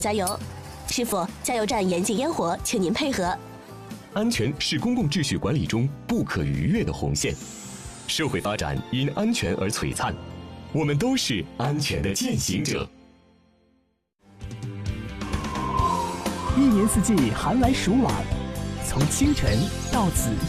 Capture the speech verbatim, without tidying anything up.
加油！师傅，加油站严禁烟火，请您配合。 安全是公共秩序管理中不可逾越的红线。社会发展因安全而璀璨，我们都是安全的践行者。 一年四季寒来暑往，从清晨到子夜。